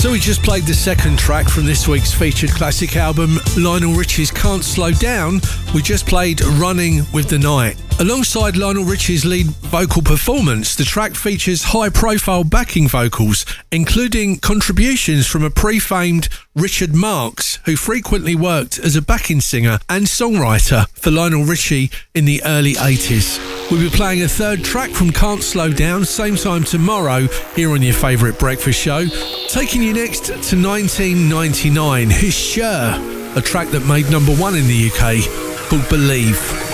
So we just played the second track from this week's featured classic album, Lionel Richie's Can't Slow Down. We just played Running with the Night. Alongside Lionel Richie's lead vocal performance, the track features high-profile backing vocals, including contributions from a pre-famed Richard Marx, who frequently worked as a backing singer and songwriter for Lionel Richie in the early 80s. We'll be playing a third track from Can't Slow Down, same time tomorrow, here on your favourite breakfast show. Taking you next to 1999, here's Cher, a track that made #1 in the UK, called Believe.